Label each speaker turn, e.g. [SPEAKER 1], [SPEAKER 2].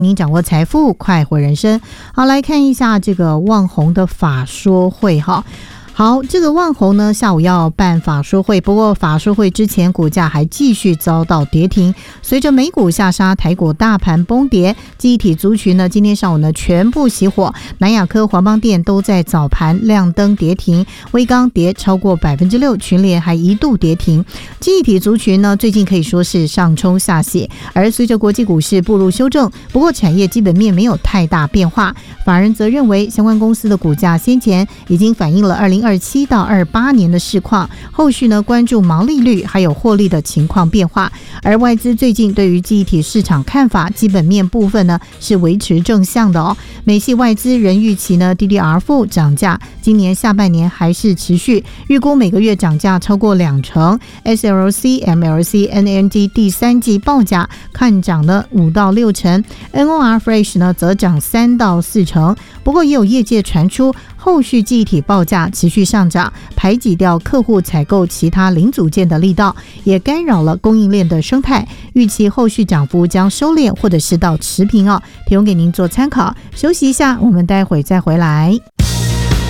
[SPEAKER 1] 您掌握财富，快活人生。好，来看一下这个旺宏的法说会哈。好，这个旺宏呢下午要办法说会，不过法说会之前股价还继续遭到跌停，随着美股下杀，台股大盘崩跌，记忆体族群呢今天上午呢全部熄火，南亚科、华邦电都在早盘亮灯跌停，威刚跌超过 6%， 群联还一度跌停。记忆体族群呢最近可以说是上冲下泻，而随着国际股市步入修正，不过产业基本面没有太大变化，法人则认为相关公司的股价先前已经反映了2027到28年的市况，后续呢关注毛利率还有获利的情况变化。而外资最近对于记忆体市场看法，基本面部分呢是维持正向的哦。美系外资仍预期呢 DDR4 涨价，今年下半年还是持续，预估每个月涨价超过20%。SLC、MLC、NAND 第三季报价看涨了5到6成，NOR Flash 呢则涨3到4成。不过也有业界传出，后续记忆体报价持续上涨，排挤掉客户采购其他零组件的力道，也干扰了供应链的生态。预期后续涨幅将收敛或者是到持平哦，提供给您做参考。休息一下，我们待会再回来。